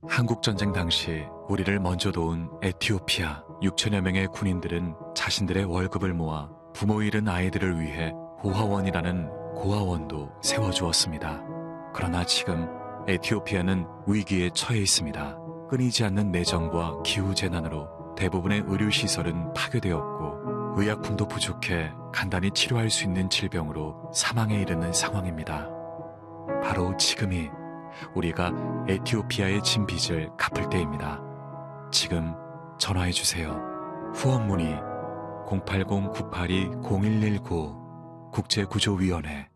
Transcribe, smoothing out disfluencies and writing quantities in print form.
한국전쟁 당시 우리를 먼저 도운 에티오피아 6천여 명의 군인들은 자신들의 월급을 모아 부모 잃은 아이들을 위해 고아원이라는 고아원도 세워주었습니다. 그러나 지금 에티오피아는 위기에 처해 있습니다. 끊이지 않는 내전과 기후재난으로 대부분의 의료시설은 파괴되었고 의약품도 부족해 간단히 치료할 수 있는 질병으로 사망에 이르는 상황입니다. 바로 지금이 우리가 에티오피아에 진 빚을 갚을 때입니다. 지금 전화해주세요. 후원 문의 080-982-0119 국제구조위원회